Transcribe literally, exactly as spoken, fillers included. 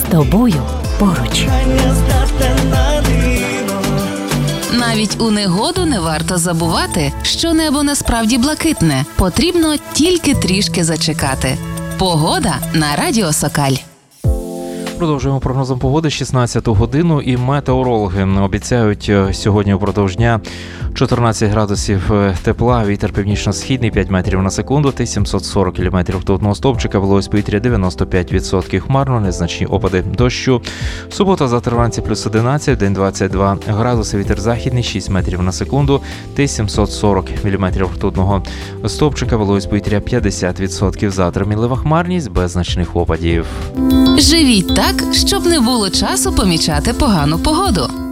тобою поруч. Навіть у негоду не варто забувати, що небо насправді блакитне. Потрібно тільки трішки зачекати. Погода на Радіо Сокаль. Продовжуємо прогнозом погоди шістнадцяту годину, і метеорологи обіцяють сьогодні впродовж дня чотирнадцять градусів тепла, вітер північно-східний п'ять метрів на секунду, та сімсот сорок кілометрів ртутного стовпчика, вологість повітря дев'яносто п'ять відсотків, хмарно, незначні опади дощу. Субота, завтра вранці плюс одинадцять, день двадцять два градуси, вітер західний шість метрів на секунду, та сімсот сорок міліметрів ртутного стовпчика, вологість повітря п'ятдесят відсотків, завтра мінлива хмарність без значних опадів. Живіть так, щоб не було часу помічати погану погоду.